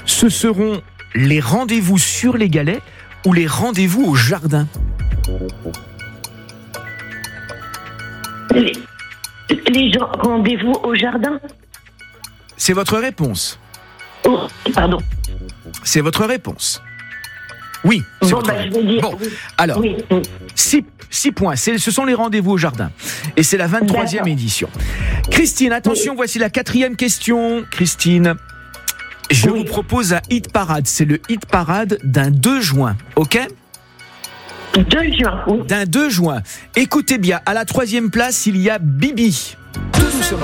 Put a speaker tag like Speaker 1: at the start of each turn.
Speaker 1: Ce seront les rendez-vous sur les galets ou les rendez-vous au jardin?
Speaker 2: Les gens, rendez-vous au jardin.
Speaker 1: C'est votre réponse.
Speaker 2: Oh, pardon.
Speaker 1: C'est votre réponse. Oui, c'est votre
Speaker 2: Je vais dire.
Speaker 1: Bon,
Speaker 2: Oui.
Speaker 1: alors,
Speaker 2: Oui.
Speaker 1: 6 points. Ce sont les rendez-vous au jardin. Et c'est la 23e
Speaker 2: D'accord.
Speaker 1: édition. Christine, attention, voici la 4e question. Christine, je vous propose un hit parade. C'est le hit parade d'un 2 juin. OK ?
Speaker 2: 2 juin. Oui.
Speaker 1: D'un 2 juin. Écoutez bien, à la 3e place, il y a Bibi. Tout doucement.